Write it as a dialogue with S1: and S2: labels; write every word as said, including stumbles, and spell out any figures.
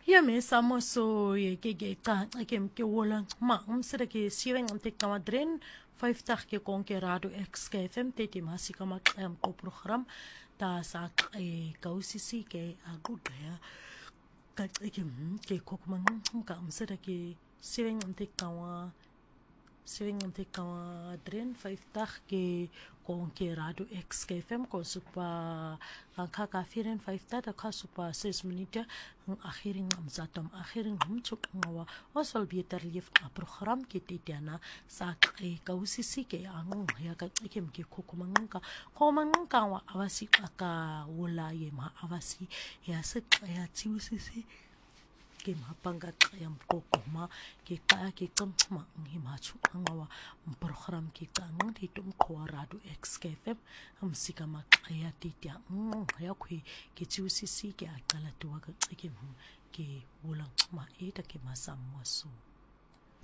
S1: Ya me samoso ye ke ke ka ke ke wola ma um sera ke siwen am tek kamadren vyftig ke konkerado X K F M te te masika ma qem ko program ta sa e kausisi ke agudya ka ke ke kokman ka um sera ke siwen am tek kawa siwen am tek kawa dren vyftig ke konkerado X K F M ko supa ka ka firen vyftig ta ka supa ses minute akhirin am zatom akhirin hum chuk ngawa osol beter lief a program ke titiana sa e kausisi ke angung ya ka ikem ke kokumangunka komangunka wa awasi aka wala ye ma awasi ya se ya tiusisi ke mapanga yang kokoma ke ka ke tsamma ngi ma chu ngawa program ke ka ngang di tum kwarado X K F M am sika ma ya titia ya khui ke tiusisi ke akala tuwa ka ke ke wulang ma eta ke masamwaso